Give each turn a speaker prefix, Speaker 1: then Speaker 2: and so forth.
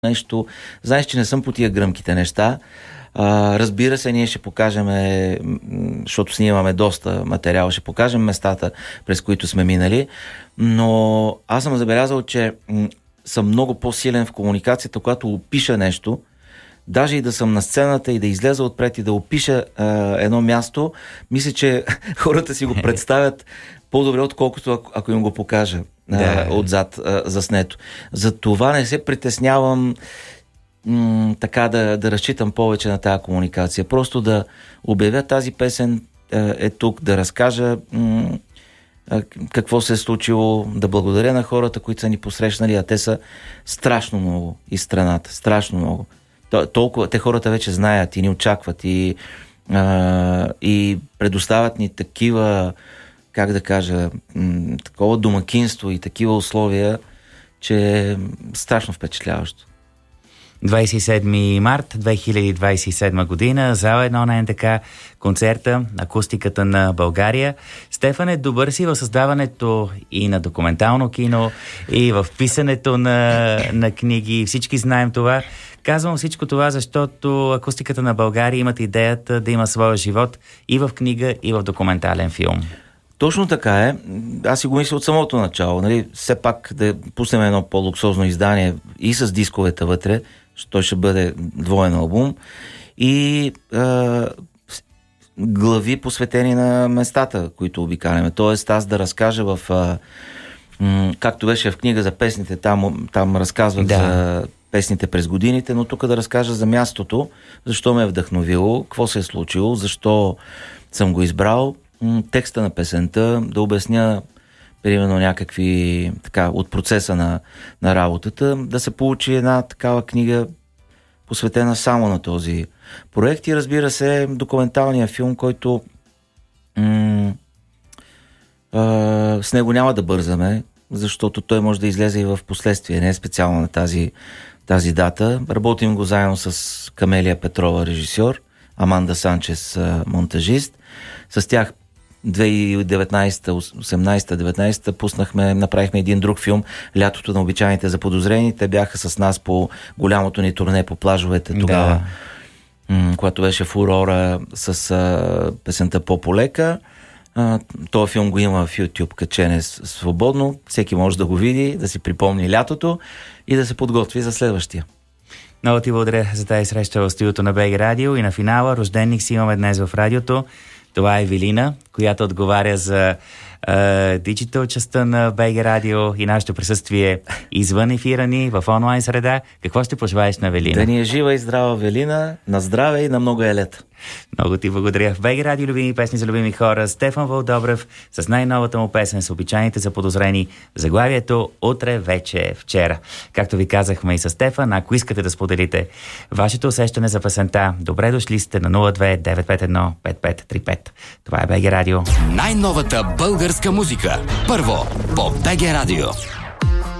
Speaker 1: нещо. Знаеш, че не съм по тия гръмките неща. Разбира се, ние ще покажем, защото снимаме доста материал, ще покажем местата, през които сме минали, но аз съм забелязал, че съм много по-силен в комуникацията, когато опиша нещо, даже и да съм на сцената и да излеза отпред и да опиша едно място, мисля, че хората си го представят по-добре, отколкото ако им го покажа отзад заснето. За това не се притеснявам така да разчитам повече на тази комуникация. Просто да обявя тази песен е тук, да разкажа какво се е случило, да благодаря на хората, които са ни посрещнали, а те са страшно много из страната, страшно много. Толкова, те хората вече знаят и ни очакват и предоставят ни такива, как да кажа, такова домакинство и такива условия, че е страшно впечатляващо.
Speaker 2: 27 март 2027 година, зала 1 на НДК, концерта Акустиката на България. Стефане, добър си в създаването и на документално кино, и в писането на книги. Всички знаем това. Казвам всичко това, защото Акустиката на България имат идеята да има своя живот и в книга, и в документален филм.
Speaker 1: Точно така е. Аз си го мисля от самото начало. Нали? Все пак да пуснем едно по-луксозно издание и с дисковете вътре, той ще бъде двоен албум, и глави посветени на местата, които обикаляме. Тоест аз да разкажа както беше в книга за песните, там разказвах за песните през годините, но тук да разкажа за мястото, защо ме е вдъхновило, какво се е случило, защо съм го избрал, текста на песента, да обясня примерно някакви от процеса на работата, да се получи една такава книга, посветена само на този проект, и разбира се документалния филм, който с него няма да бързаме, защото той може да излезе и в последствие, не е специално на тази дата. Работим го заедно с Камелия Петрова, режисьор, Аманда Санчес, монтажист. С тях 2019-18-19 направихме един друг филм, Лятото на обичайните заподозрени. Те бяха с нас по голямото ни турне по плажовете тогава, когато беше фурора с песента По-полека. Този филм го има в YouTube качене свободно. Всеки може да го види, да си припомни лятото и да се подготви за следващия.
Speaker 2: Много ти благодаря за тази среща в студиото на БГ Радио, и на финала рожденник си имаме днес в радиото. Това е Евелина, която отговаря за диджитал частта на БГ Радио и нашето присъствие извън ефира ни, в онлайн среда. Какво ще пожелаеш на Евелина?
Speaker 1: Да ни е жива и здрава Евелина, на здраве и на много елета.
Speaker 2: Много ти благодаря. В БГ Радио любими песни за любими хора. Стефан Вълдобрев с най-новата му песен с обичайните заподозрени. Заглавието Утре вече е вчера. Както ви казахме и с Стефан, ако искате да споделите вашето усещане за песента, добре дошли сте на 02-951-5535. Това е БГ Радио.
Speaker 3: Най-новата българска музика. Първо по БГ Радио.